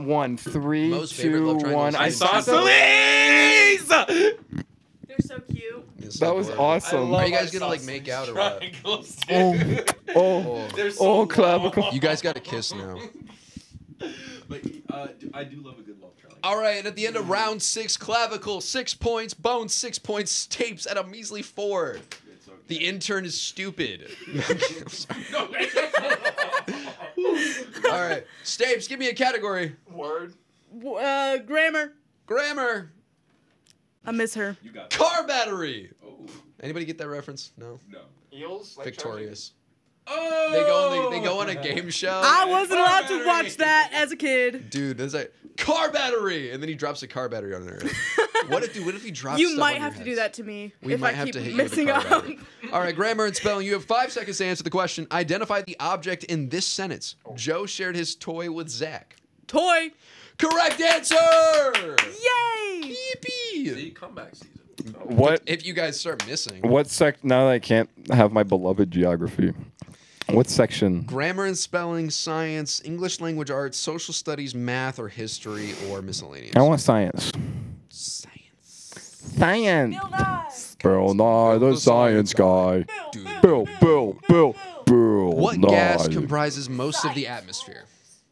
on one. Three, Most favorite love 2, triangle 1. Isosceles! They're so cute. That was awesome. Are you guys gonna like make out or what? Triangles, Oh, dude. oh, They're so oh, clavicle. You guys got to kiss now. But I do love a good love triangle. All right, and at the end of round 6, clavicle 6 points, bone 6 points, tapes at a measly 4. It's okay. The intern is stupid. No, All right, Stapes, give me a category. Word. Grammar. Grammar. I miss her. you got Car battery. Oh, Anybody get that reference? No. no. Eels? Like Victorious. Oh! They go on a game show. I wasn't car allowed to battery. watch that as a kid. Dude, there's a car battery, and then he drops a car battery on there. What if he drops? You stuff might on have your to do heads? that to me We if might I have keep to hit you with a messing car up. battery. All right, grammar and spelling. You have 5 seconds to answer the question. Identify the object in this sentence. Joe shared his toy with Zach. Toy. Correct answer. Yay! Yippee! See, comeback season. What? If you guys start missing. What now that I can't have my beloved geography, what section? Grammar and spelling, science, English language arts, social studies, math, or history, or miscellaneous. I want science. Science. Science. Bill Nye. Bill Nye, the science guy. Dude. Bill What Nye. gas comprises most of the atmosphere?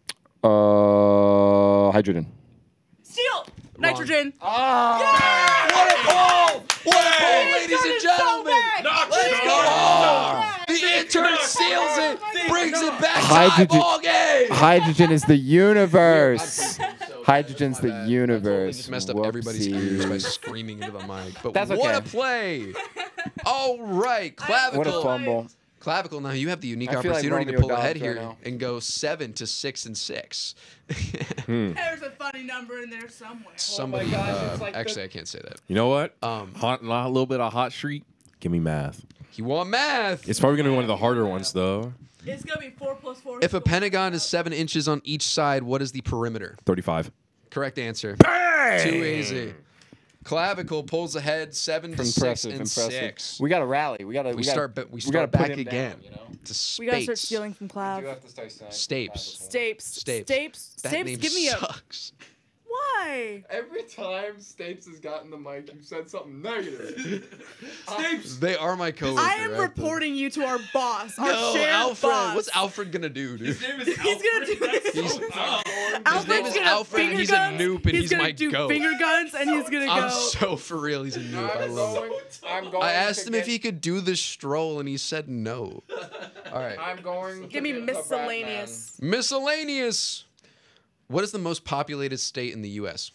Hydrogen. Steel. Nitrogen. What a pull! What a pull, ladies and gentlemen! Let's go! The intern seals it, brings it back to Hydrogen. eyeball game! Hydrogen is the universe. Hydrogen's the I totally universe. just messed up everybody's ears by Whoopsies. screaming into the mic. But That's what a okay. play! All right, clavicle. What a fumble. Clavicle. Now you have the unique I feel like opportunity to Romeo pull ahead Dobbs here right now. and go 7 to 6 and 6. There's a funny number in there somewhere. Somebody. gosh, it's like actually, I can't say that. You know what? A little bit of hot streak. Give me math. You want math? It's probably gonna be one of the harder ones though. It's gonna be 4 + 4. If a pentagon is 7 inches on each side, what is the perimeter? 35. Correct answer. Too easy. Clavicle pulls ahead 7 to 6 and 6. We got to rally. We We start gotta back put him again. down, you know? To we gotta start space. stealing from Clav. Stapes. Stapes. Stapes. Stapes. That Stapes. name Give me a. sucks. Why? Every time Stapes has gotten the mic, you said something negative. Stapes! They are my coworker. I am right? reporting you to our boss. Our No, shared Alfred. boss. What's Alfred gonna do, dude? His name is He's gonna do That's this. so dumb. Alfred's name is gonna Alfred, and finger he's a guns. noob, and he's gonna my do goat. finger guns, and he's gonna I'm go. so for real. He's a noob. I love it. I'm going I asked to him if get- he could do the stroll, and he said no. All right. I'm going. Give me to get the miscellaneous. Miscellaneous. What is the most populated state in the U.S.?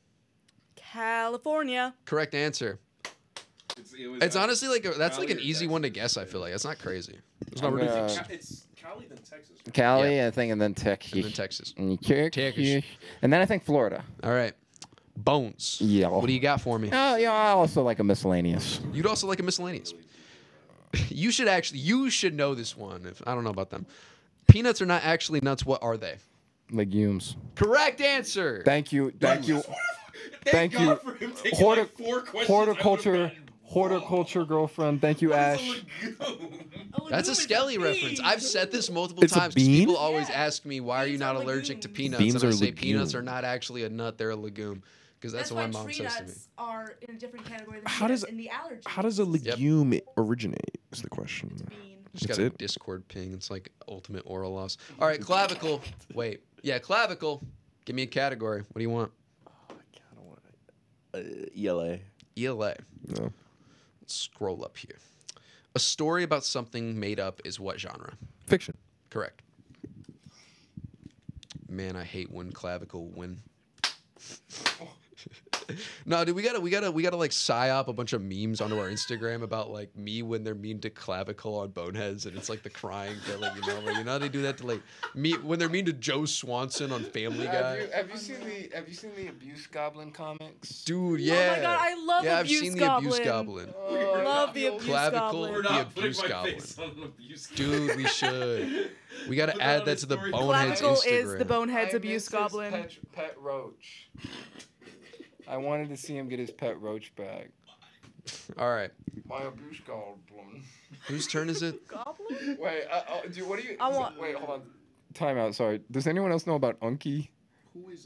California. Correct answer. It's honestly like that's like an easy one to guess. I feel like it's not crazy. It's not I'm really gonna- It's Cali then Texas. Right? Cali, I think, and then Texas. and then Texas. And Texas. And then I think Florida. All right. Bones. Yeah. What do you got for me? Oh, yeah, I also like a miscellaneous. You'd also like a miscellaneous. You should know this one. If I don't know about them. Peanuts are not actually nuts. What are they? Legumes. Correct answer. Thank you. Thank you. Thank you. God for him taking like 4 questions. Horticulture girlfriend. Thank you, Ash. That's a Skelly reference. I've said this multiple It's a times. 'Cause bean? People always ask me, why are you Beans not are allergic to legumes. peanuts? Beans and I are say peanuts legume. are not actually a nut, they're a legume. Because that's what my mom tree says to me. nuts are in a different category than How peanuts does- in the allergy. How does a legume originate? Is the question. bean. Just That's got a it? Discord ping. It's like ultimate oral loss. All right, clavicle. Wait. Yeah, clavicle. Give me a category. What do you want? ELA. ELA. No. Let's scroll up here. A story about something made up is what genre? Fiction. Correct. Man, I hate when clavicle win. No, dude, we gotta like psyop a bunch of memes onto our Instagram about like me when they're mean to clavicle on Boneheads, and it's like the crying villain, you know? Like, you know how they do that to like me when they're mean to Joe Swanson on Family Guy. Have you seen the Abuse Goblin comics? Dude, yeah. Oh my god, I love yeah, Abuse I've seen Goblin. the Abuse Goblin. Love the Abuse Clavicle. Goblin. We're The not abuse putting my goblin. face on an abuse Dude, we should. We gotta Put add on that the to the story. Boneheads Clavicle Instagram. is the Boneheads Abuse Goblin. Pet roach. I wanted to see him get his pet roach back. All right. My abuse goblin. Whose turn is it? Goblin? Wait, what do you? I want- Wait, hold on. Time out. Sorry. Does anyone else know about Unky? Who is